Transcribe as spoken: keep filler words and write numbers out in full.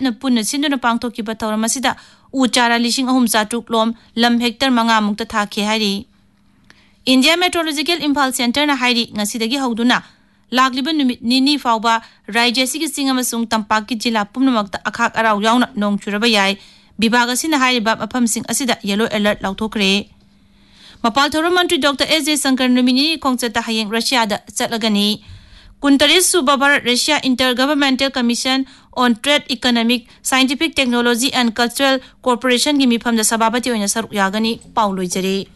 न पुन सिंदुना पांगथोकिबा थौरम असिदा उ चारा लिसिंग अहुम चाट्रुक लोम लम हेक्टर मंगा मुक्ता थाखे हाइरी इंडिया मेट्रोलॉजिकल इंफाल सेंटर न हाइरी ngasi हौदुना लाग्लिबा नुमित निनी फावबा राज्य सिगी सिंग अमसुंग तंपाकी जिला पुमनमक्ता अखाक अराव याउना नोंग चुरबा याय विभाग असिना हाइरिबा मफम सिंग असिदा येलो अलर्ट लाउथोक्रे मपाल थौरम मंत्री डॉक्टर एस जयशंकर नुमिनी खोंगचता हयेंग रशिया दा चटलगनी कुंतरीस सुबा Bharat Russia inter governmental commission on trade economic scientific technology and cultural corporation की मिफम दा सभापति ओइना सरुक यागनी पाउ लोइजरे।